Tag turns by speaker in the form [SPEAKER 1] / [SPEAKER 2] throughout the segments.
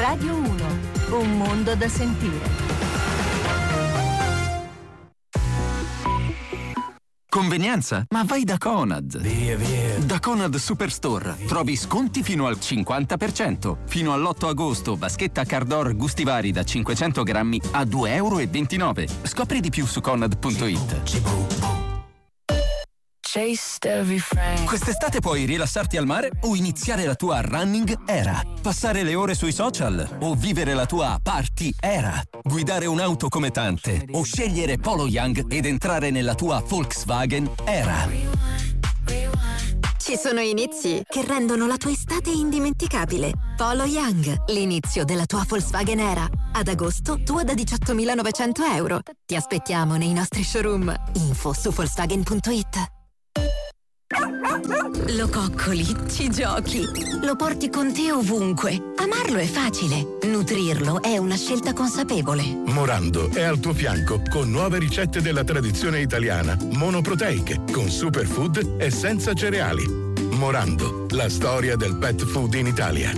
[SPEAKER 1] Radio 1, un mondo da sentire.
[SPEAKER 2] Convenienza? Ma vai da Conad!
[SPEAKER 3] Via.
[SPEAKER 2] Da Conad Superstore trovi sconti fino al 50%. Fino all'8 agosto, vaschetta Cardor gusti vari da 500 grammi a €2,29. Scopri di più su Conad.it. Quest'estate puoi rilassarti al mare o iniziare la tua running era. Passare le ore sui social o vivere la tua party era. Guidare un'auto come tante o scegliere Polo Young ed entrare nella tua Volkswagen era.
[SPEAKER 4] Ci sono inizi che rendono la tua estate indimenticabile. Polo Young, l'inizio della tua Volkswagen era. Ad agosto, tua da €18.900. Ti aspettiamo nei nostri showroom. Info su Volkswagen.it. Lo coccoli, ci giochi, lo porti con te ovunque. Amarlo è facile, nutrirlo è una scelta consapevole.
[SPEAKER 5] Morando è al tuo fianco con nuove ricette della tradizione italiana, monoproteiche, con superfood e senza cereali. Morando, la storia del pet food in Italia.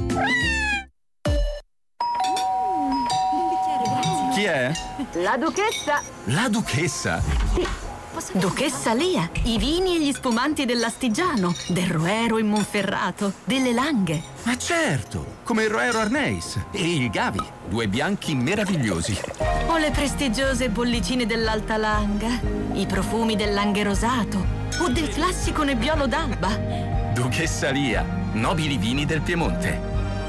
[SPEAKER 2] Chi è?
[SPEAKER 1] La duchessa.
[SPEAKER 2] La duchessa?
[SPEAKER 1] Sì. Duchessa Lia, i vini e gli spumanti dell'Astigiano, del Roero in Monferrato, delle Langhe.
[SPEAKER 2] Ma certo, come il Roero Arneis e il Gavi, due bianchi meravigliosi.
[SPEAKER 1] O le prestigiose bollicine dell'Alta Langa, i profumi del Langhe rosato o del classico Nebbiolo d'Alba.
[SPEAKER 2] Duchessa Lia, nobili vini del Piemonte.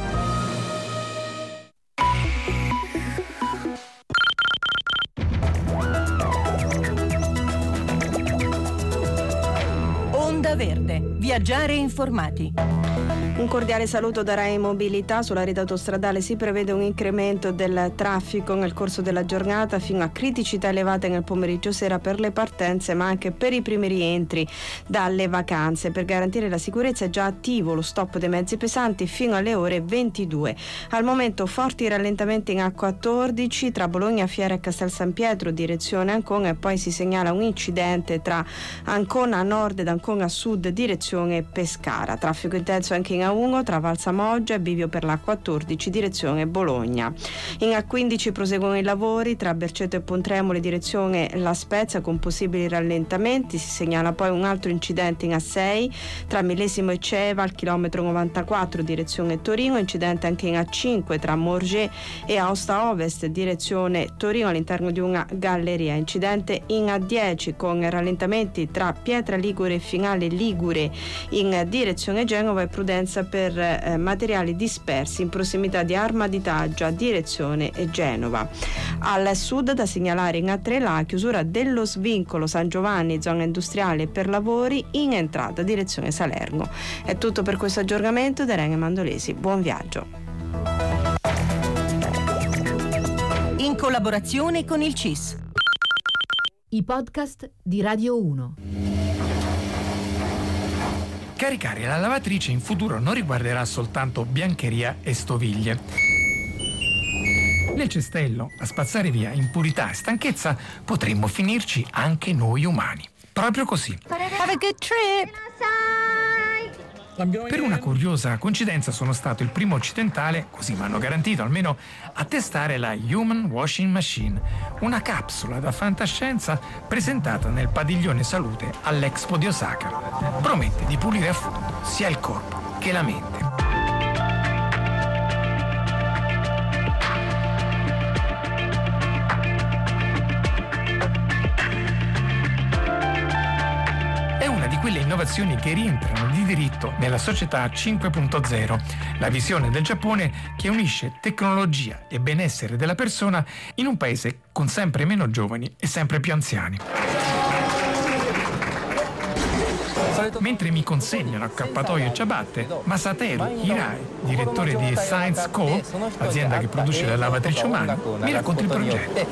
[SPEAKER 1] Onda Verde, viaggiare informati.
[SPEAKER 6] Un cordiale saluto da Rai Mobilità. Sulla rete autostradale si prevede un incremento del traffico nel corso della giornata fino a criticità elevate nel pomeriggio sera per le partenze ma anche per i primi rientri dalle vacanze. Per garantire la sicurezza è già attivo lo stop dei mezzi pesanti fino alle ore 22. Al momento forti rallentamenti in A14 tra Bologna, Fiera e Castel San Pietro direzione Ancona, e poi si segnala un incidente tra Ancona a nord ed Ancona a sud direzione Pescara. Traffico intenso anche in A1 tra Valsamoggia e bivio per la A14 direzione Bologna. In A15 proseguono i lavori tra Berceto e Pontremoli direzione La Spezia con possibili rallentamenti. Si segnala poi un altro incidente in A6 tra Millesimo e Ceva al chilometro 94 direzione Torino, incidente anche in A5 tra Morges e Aosta Ovest direzione Torino all'interno di una galleria, incidente in A10 con rallentamenti tra Pietra Ligure e Finale Ligure in direzione Genova e prudenza per materiali dispersi in prossimità di Arma di Taggia direzione Genova. Al sud da segnalare in A3 la chiusura dello svincolo San Giovanni zona industriale per lavori in entrata direzione Salerno. È tutto per questo aggiornamento da Irene Mandolesi. Buon viaggio.
[SPEAKER 1] In collaborazione con il CIS. I podcast di Radio 1.
[SPEAKER 3] Caricare la lavatrice in futuro non riguarderà soltanto biancheria e stoviglie. Nel cestello, a spazzare via impurità e stanchezza, potremmo finirci anche noi umani. Proprio così.
[SPEAKER 1] Have a good trip!
[SPEAKER 3] Per una curiosa coincidenza sono stato il primo occidentale, così mi hanno garantito almeno, a testare la Human Washing Machine, una capsula da fantascienza presentata nel padiglione salute all'Expo di Osaka. Promette di pulire a fondo sia il corpo che la mente. Quelle innovazioni che rientrano di diritto nella società 5.0, la visione del Giappone che unisce tecnologia e benessere della persona in un paese con sempre meno giovani e sempre più anziani. Mentre mi consegnano accappatoio e ciabatte, Masateru Hirai, direttore di Science Co., azienda che produce la lavatrice umana, mi racconta il progetto.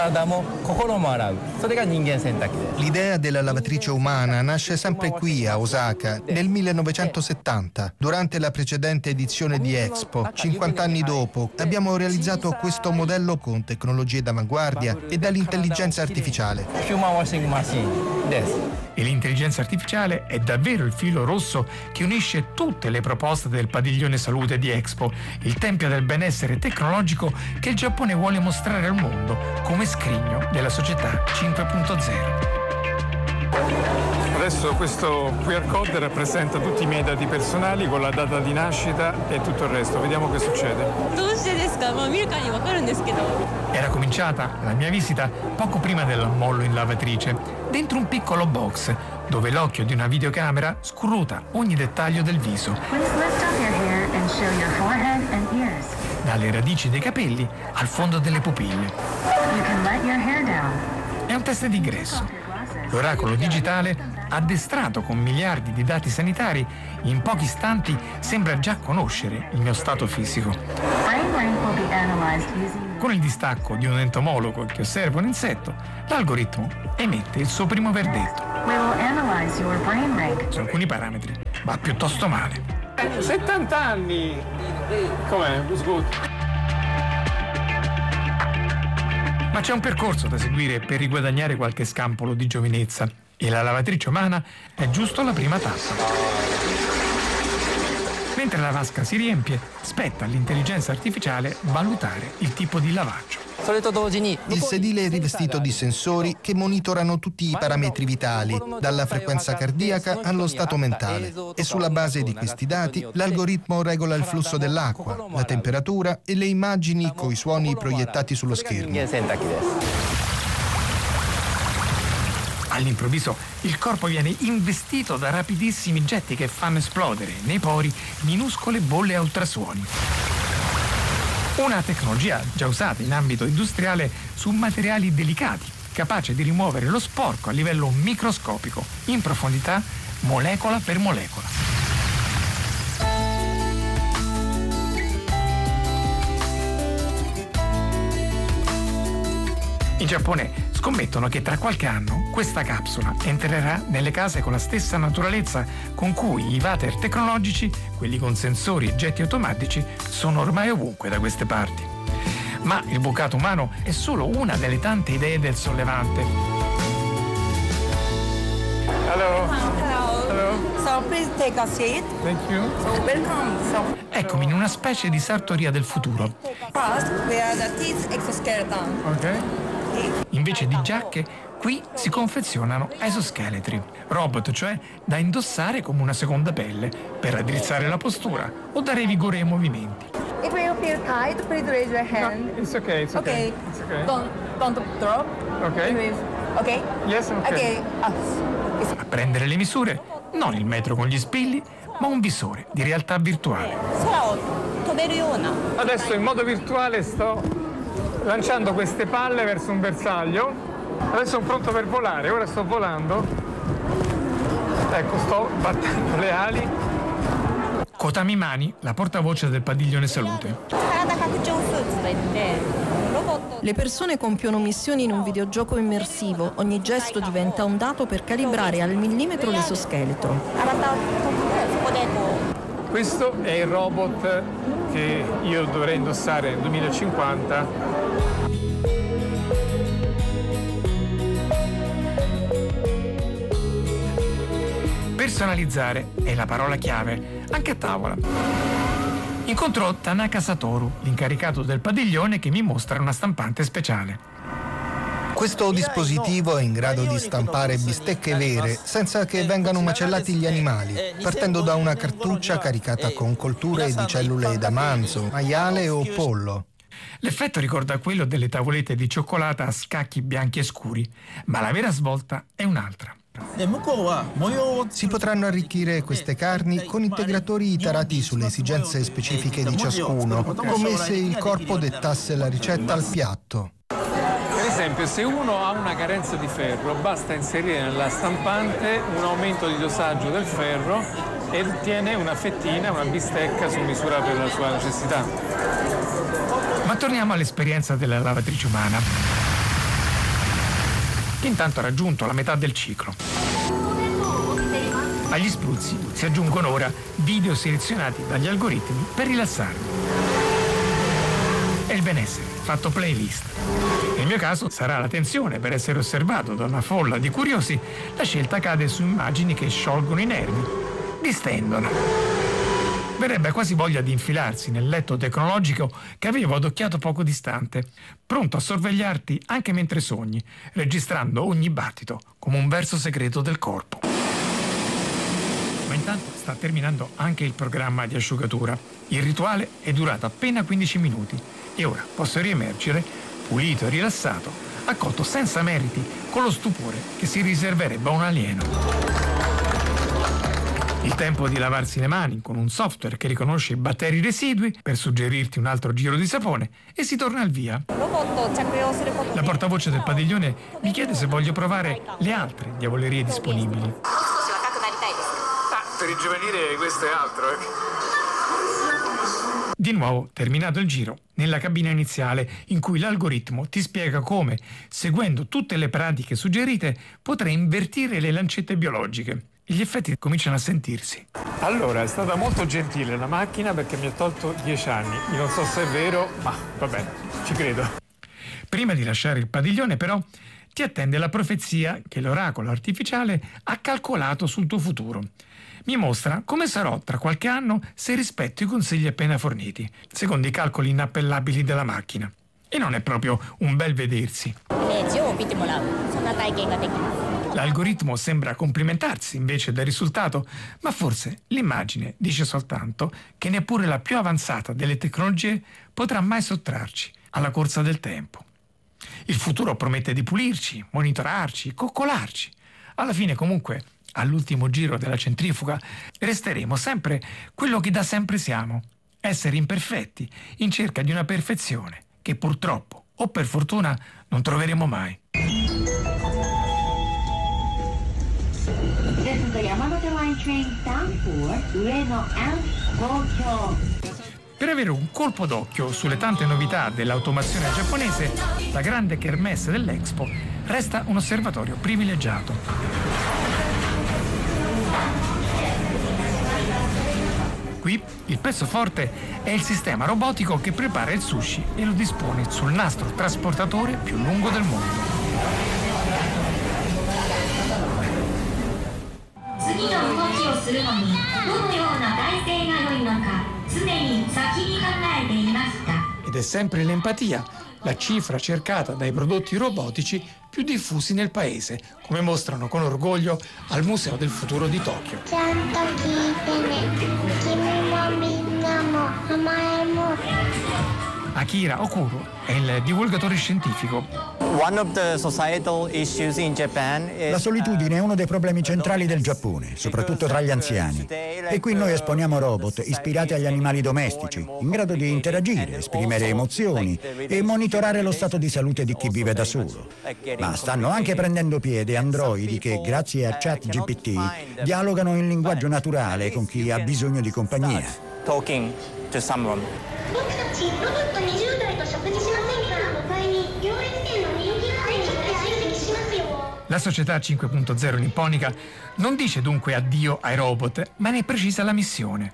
[SPEAKER 7] L'idea della lavatrice umana nasce sempre qui a Osaka, nel 1970, durante la precedente edizione di Expo. 50 anni dopo, abbiamo realizzato questo modello con tecnologie d'avanguardia e dall'intelligenza artificiale.
[SPEAKER 3] E l'intelligenza artificiale è davvero il filo rosso che unisce tutte le proposte del padiglione salute di Expo, il tempio del benessere tecnologico che il Giappone vuole mostrare al mondo come scrigno della società 5.0.
[SPEAKER 8] Adesso questo QR code rappresenta tutti i miei dati personali con la data di nascita e tutto il resto. Vediamo che succede.
[SPEAKER 3] Era cominciata la mia visita poco prima dell'ammollo in lavatrice, dentro un piccolo box dove l'occhio di una videocamera scruta ogni dettaglio del viso. Dalle radici dei capelli al fondo delle pupille. È un test d'ingresso. L'oracolo digitale, addestrato con miliardi di dati sanitari, in pochi istanti sembra già conoscere il mio stato fisico. Con il distacco di un entomologo che osserva un insetto, l'algoritmo emette il suo primo verdetto. Su alcuni parametri va piuttosto male.
[SPEAKER 8] 70 anni! Com'è? Good.
[SPEAKER 3] Ma c'è un percorso da seguire per riguadagnare qualche scampolo di giovinezza e la lavatrice umana è giusto la prima tappa. Mentre la vasca si riempie, spetta all'intelligenza artificiale valutare il tipo di lavaggio.
[SPEAKER 7] Il sedile è rivestito di sensori che monitorano tutti i parametri vitali, dalla frequenza cardiaca allo stato mentale. E sulla base di questi dati, l'algoritmo regola il flusso dell'acqua, la temperatura e le immagini coi suoni proiettati sullo schermo.
[SPEAKER 3] All'improvviso il corpo viene investito da rapidissimi getti che fanno esplodere nei pori minuscole bolle a ultrasuoni. Una tecnologia già usata in ambito industriale su materiali delicati, capace di rimuovere lo sporco a livello microscopico, in profondità, molecola per molecola. In Giappone scommettono che tra qualche anno questa capsula entrerà nelle case con la stessa naturalezza con cui i water tecnologici, quelli con sensori e getti automatici, sono ormai ovunque da queste parti. Ma il bucato umano è solo una delle tante idee del sollevante.
[SPEAKER 8] Hello.
[SPEAKER 9] So please take a seat.
[SPEAKER 8] Thank you.
[SPEAKER 9] Welcome.
[SPEAKER 3] Eccomi in una specie di sartoria del futuro.
[SPEAKER 9] First, we are the teeth exoskeleton.
[SPEAKER 8] Ok.
[SPEAKER 3] Invece di giacche, qui si confezionano esoscheletri, robot cioè da indossare come una seconda pelle per raddrizzare la postura o dare vigore ai movimenti.
[SPEAKER 9] If you feel tight, please raise your hand.
[SPEAKER 8] It's okay, it's okay.
[SPEAKER 9] Okay.
[SPEAKER 8] It's okay.
[SPEAKER 9] Don't drop.
[SPEAKER 8] Okay.
[SPEAKER 9] Okay.
[SPEAKER 8] Yes, okay.
[SPEAKER 9] Okay.
[SPEAKER 3] A prendere le misure, non il metro con gli spilli, ma un visore di realtà virtuale.
[SPEAKER 8] Adesso in modo virtuale sto lanciando queste palle verso un bersaglio. Adesso sono pronto per volare, ora sto volando. Ecco, sto battendo le ali.
[SPEAKER 3] Kotami Mani, la portavoce del padiglione salute.
[SPEAKER 10] Le persone compiono missioni in un videogioco immersivo. Ogni gesto diventa un dato per calibrare al millimetro l'esoscheletro.
[SPEAKER 8] Questo è il robot che io dovrei indossare nel 2050.
[SPEAKER 3] Personalizzare è la parola chiave, anche a tavola. Incontrò Tanaka Satoru, l'incaricato del padiglione, che mi mostra una stampante speciale.
[SPEAKER 7] Questo dispositivo è in grado di stampare bistecche vere senza che vengano macellati gli animali, partendo da una cartuccia caricata con colture di cellule da manzo, maiale o pollo.
[SPEAKER 3] L'effetto ricorda quello delle tavolette di cioccolata a scacchi bianchi e scuri, ma la vera svolta è un'altra.
[SPEAKER 7] Si potranno arricchire queste carni con integratori tarati sulle esigenze specifiche di ciascuno, come se il corpo dettasse la ricetta al piatto.
[SPEAKER 8] Per esempio, se uno ha una carenza di ferro, basta inserire nella stampante un aumento di dosaggio del ferro e ottiene una fettina, una bistecca su misura per la sua necessità.
[SPEAKER 3] Ma torniamo all'esperienza della lavatrice umana, che intanto ha raggiunto la metà del ciclo. Agli spruzzi si aggiungono ora video selezionati dagli algoritmi per rilassarmi. è il benessere, fatto playlist. Nel mio caso sarà la tensione per essere osservato da una folla di curiosi, la scelta cade su immagini che sciolgono i nervi, distendono. Verrebbe quasi voglia di infilarsi nel letto tecnologico che avevo adocchiato poco distante, pronto a sorvegliarti anche mentre sogni, registrando ogni battito come un verso segreto del corpo. Ma intanto sta terminando anche il programma di asciugatura. Il rituale è durato appena 15 minuti e ora posso riemergere, pulito e rilassato, accolto senza meriti, con lo stupore che si riserverebbe a un alieno. Il tempo di lavarsi le mani con un software che riconosce i batteri residui per suggerirti un altro giro di sapone e si torna al via. La portavoce del padiglione mi chiede se voglio provare le altre diavolerie disponibili. Per ringiovanire questo è altro, Di nuovo, terminato il giro, nella cabina iniziale in cui l'algoritmo ti spiega come, seguendo tutte le pratiche suggerite, potrai invertire le lancette biologiche. Gli effetti cominciano a sentirsi. Allora, è stata molto gentile la macchina perché mi ha tolto 10 anni. Io non so se è vero, ma va bene, ci credo. Prima di lasciare il padiglione, però, ti attende la profezia che l'oracolo artificiale ha calcolato sul tuo futuro. Mi mostra come sarò tra qualche anno se rispetto i consigli appena forniti, secondo i calcoli inappellabili della macchina. E non è proprio un bel vedersi. L'algoritmo sembra complimentarsi invece del risultato, ma forse l'immagine dice soltanto che neppure la più avanzata delle tecnologie potrà mai sottrarci alla corsa del tempo. Il futuro promette di pulirci, monitorarci, coccolarci. Alla fine, comunque, all'ultimo giro della centrifuga, resteremo sempre quello che da sempre siamo, esseri imperfetti, in cerca di una perfezione che purtroppo, o per fortuna, non troveremo mai. Per avere un colpo d'occhio sulle tante novità dell'automazione giapponese, la grande kermesse dell'Expo resta un osservatorio privilegiato. Qui il pezzo forte è il sistema robotico che prepara il sushi e lo dispone sul nastro trasportatore più lungo del mondo. Ed è sempre l'empatia, la cifra cercata dai prodotti robotici più diffusi nel paese, come mostrano con orgoglio al Museo del Futuro di Tokyo. Akira Okuro è il divulgatore scientifico.
[SPEAKER 11] La solitudine è uno dei problemi centrali del Giappone, soprattutto tra gli anziani. E qui noi esponiamo robot ispirati agli animali domestici, in grado di interagire, esprimere emozioni e monitorare lo stato di salute di chi vive da solo. Ma stanno anche prendendo piede androidi che, grazie a ChatGPT, dialogano in linguaggio naturale con chi ha bisogno di compagnia.
[SPEAKER 3] La società 5.0 nipponica non dice dunque addio ai robot, ma ne precisa la missione: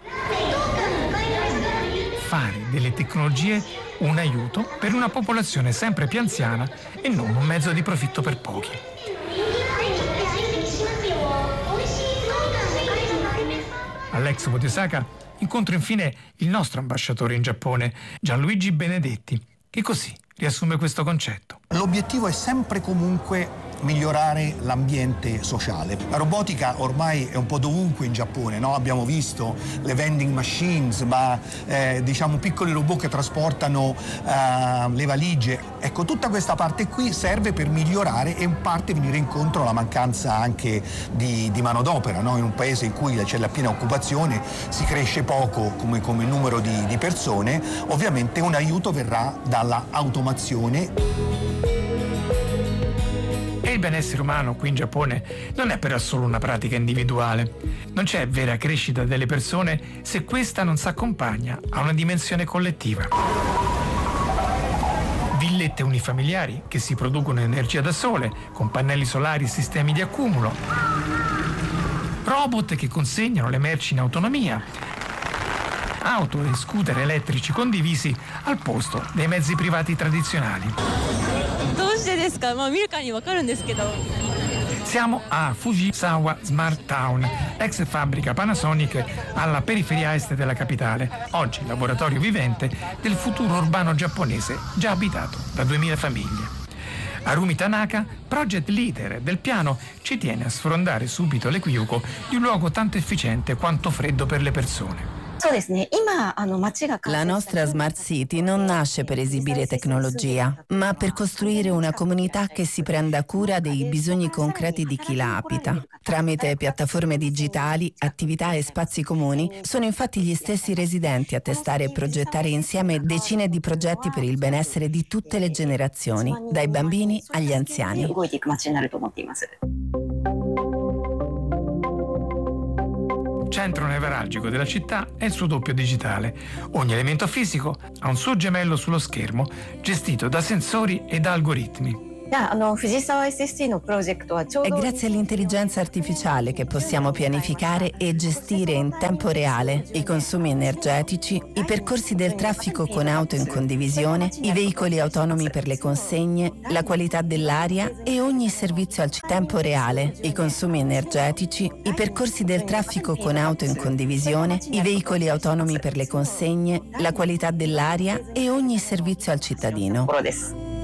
[SPEAKER 3] fare delle tecnologie un aiuto per una popolazione sempre più anziana e non un mezzo di profitto per pochi. All'Expo di Osaka incontro infine il nostro ambasciatore in Giappone, Gianluigi Benedetti, che così riassume questo concetto.
[SPEAKER 12] L'obiettivo è sempre comunque migliorare l'ambiente sociale. La robotica ormai è un po' dovunque in Giappone, no? Abbiamo visto le vending machines, ma diciamo piccoli robot che trasportano le valigie. Ecco, tutta questa parte qui serve per migliorare e in parte venire incontro alla mancanza anche di manodopera, no? In un paese in cui c'è la piena occupazione, si cresce poco come numero di persone, ovviamente un aiuto verrà dalla automazione.
[SPEAKER 3] E il benessere umano qui in Giappone non è però solo una pratica individuale. Non c'è vera crescita delle persone se questa non si accompagna a una dimensione collettiva. Villette unifamiliari che si producono energia da sole, con pannelli solari e sistemi di accumulo. Robot che consegnano le merci in autonomia. auto e scooter elettrici condivisi al posto dei mezzi privati tradizionali. Siamo a Fujisawa Smart Town, ex fabbrica Panasonic alla periferia est della capitale, oggi laboratorio vivente del futuro urbano giapponese già abitato da 2000 famiglie. Harumi Tanaka, project leader del piano, ci tiene a sfrondare subito l'equivoco di un luogo tanto efficiente quanto freddo per le persone.
[SPEAKER 13] La nostra Smart City non nasce per esibire tecnologia, ma per costruire una comunità che si prenda cura dei bisogni concreti di chi la abita. Tramite piattaforme digitali, attività e spazi comuni, sono infatti gli stessi residenti a testare e progettare insieme decine di progetti per il benessere di tutte le generazioni, dai bambini agli anziani.
[SPEAKER 3] Centro nevralgico della città è il suo doppio digitale. Ogni elemento fisico ha un suo gemello sullo schermo, gestito da sensori e da algoritmi.
[SPEAKER 13] È grazie all'intelligenza artificiale che possiamo pianificare e gestire in tempo reale i consumi energetici, i percorsi del traffico con auto in condivisione, i veicoli autonomi per le consegne, la qualità dell'aria e ogni servizio al tempo reale, i consumi energetici, i percorsi del traffico con auto in condivisione, i veicoli autonomi per le consegne, la qualità dell'aria e ogni servizio al cittadino.